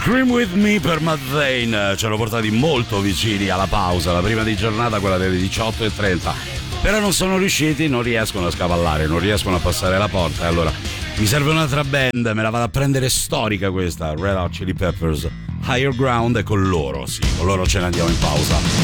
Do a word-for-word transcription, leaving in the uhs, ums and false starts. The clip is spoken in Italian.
Scream With Me per Matt Zane, ci hanno portati molto vicini alla pausa, la prima di giornata, quella delle diciotto e trenta, però non sono riusciti, non riescono a scavallare, non riescono a passare la porta, e allora mi serve un'altra band, me la vado a prendere storica questa, Red Hot Chili Peppers, Higher Ground, e con loro, sì, con loro ce ne andiamo in pausa.